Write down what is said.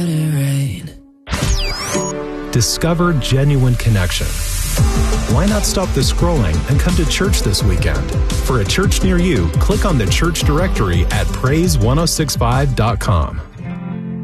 Discover genuine connection. Why not stop the scrolling and come to church this weekend? For a church near you, click on the church directory at praise1065.com.